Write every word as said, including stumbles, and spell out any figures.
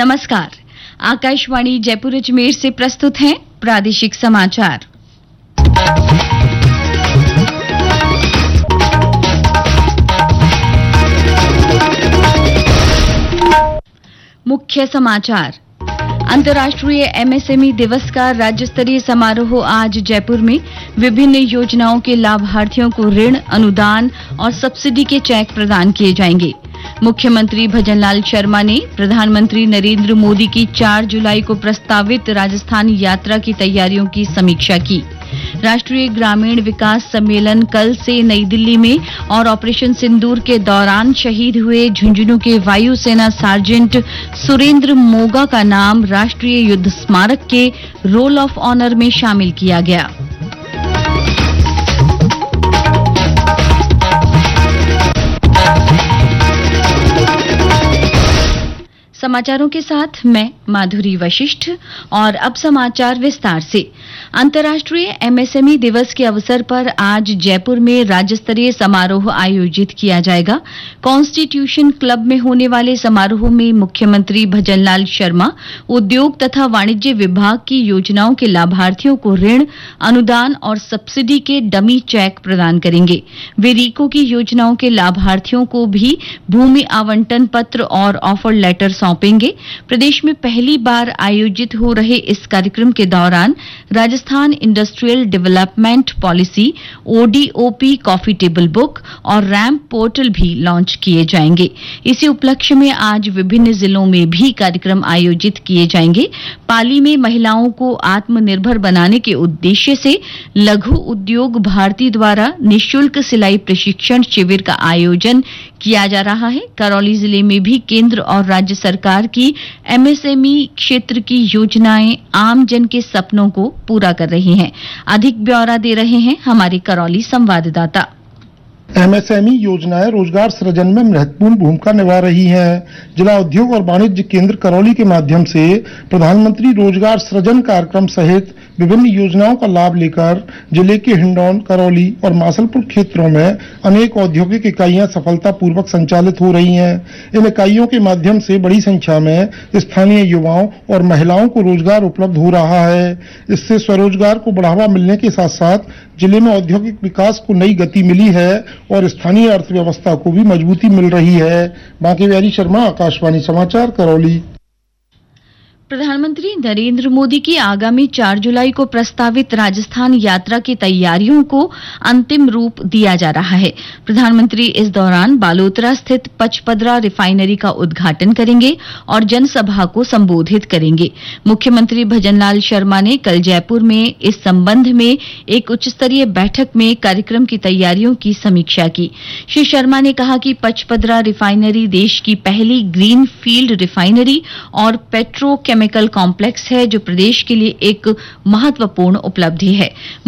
नमस्कार। आकाशवाणी जयपुर अजमेर से प्रस्तुत हैं प्रादेशिक समाचार। मुख्य समाचार। अंतर्राष्ट्रीय एमएसएमई दिवस का राज्य स्तरीय समारोह आज जयपुर में। विभिन्न योजनाओं के लाभार्थियों को ऋण, अनुदान और सब्सिडी के चेक प्रदान किए जाएंगे। मुख्यमंत्री भजनलाल शर्मा ने प्रधानमंत्री नरेंद्र मोदी की चार जुलाई को प्रस्तावित राजस्थान यात्रा की तैयारियों की समीक्षा की। राष्ट्रीय ग्रामीण विकास सम्मेलन कल से नई दिल्ली में और ऑपरेशन सिंदूर के दौरान शहीद हुए झुंझुनू के वायुसेना सार्जेंट सुरेंद्र मोगा का नाम राष्ट्रीय युद्ध स्मारक के रोल ऑफ ऑनर में शामिल किया गया। समाचारों के साथ मैं माधुरी वशिष्ठ और अब समाचार विस्तार से। अंतर्राष्ट्रीय एमएसएमई दिवस के अवसर पर आज जयपुर में राज्य स्तरीय समारोह आयोजित किया जाएगा। कॉन्स्टिट्यूशन क्लब में होने वाले समारोह में मुख्यमंत्री भजनलाल शर्मा उद्योग तथा वाणिज्य विभाग की योजनाओं के लाभार्थियों को ऋण, अनुदान और सब्सिडी के डमी चेक प्रदान करेंगे। वे रीको की योजनाओं के लाभार्थियों को भी भूमि आवंटन पत्र और ऑफर लेटर सौंपेंगे। प्रदेश में पहली बार आयोजित हो रहे इस कार्यक्रम के दौरान Rajasthan industrial development policy, ODOP coffee table book और रैंप पोर्टल भी लॉन्च किए जाएंगे। इसी उपलक्ष्य में आज विभिन्न जिलों में भी कार्यक्रम आयोजित किए जाएंगे। पाली में महिलाओं को आत्मनिर्भर बनाने के उद्देश्य से लघु उद्योग भारती द्वारा निःशुल्क सिलाई प्रशिक्षण शिविर का आयोजन किया जा रहा है। करौली जिले में भी केंद्र और राज्य सरकार की एमएसएमई क्षेत्र की योजनाएं आम जन के सपनों को पूरा कर रही हैं। अधिक ब्यौरा दे रहे हैं हमारे करौली संवाददाता। एमएसएमई योजनाएं रोजगार सृजन में महत्वपूर्ण भूमिका निभा रही हैं। जिला उद्योग और वाणिज्य केंद्र करौली के माध्यम से प्रधानमंत्री रोजगार सृजन कार्यक्रम सहित विभिन्न योजनाओं का लाभ लेकर जिले के हिंडौन, करौली और मासलपुर क्षेत्रों में अनेक औद्योगिक इकाइयां सफलतापूर्वक संचालित हो रही हैं। इन इकाइयों के माध्यम से बड़ी संख्या में स्थानीय युवाओं और महिलाओं को रोजगार उपलब्ध हो रहा है। इससे स्वरोजगार को बढ़ावा मिलने के साथ साथ जिले में औद्योगिक विकास को नई गति मिली है और स्थानीय अर्थव्यवस्था को भी मजबूती मिल रही है। बांके बिहारी शर्मा, आकाशवाणी समाचार, करौली। प्रधानमंत्री नरेंद्र मोदी की आगामी चार जुलाई को प्रस्तावित राजस्थान यात्रा की तैयारियों को अंतिम रूप दिया जा रहा है। प्रधानमंत्री इस दौरान बालोतरा स्थित पचपदरा रिफाइनरी का उद्घाटन करेंगे और जनसभा को संबोधित करेंगे। मुख्यमंत्री भजनलाल शर्मा ने कल जयपुर में इस संबंध में एक उच्च स्तरीय बैठक में कार्यक्रम की तैयारियों की समीक्षा की। श्री शर्मा ने कहा कि पचपदरा रिफाइनरी देश की पहली ग्रीन फील्ड रिफाइनरी और पेट्रो केमिकल कॉम्प्लेक्स है, जो प्रदेश के लिए एक महत्वपूर्ण उपलब्धि है।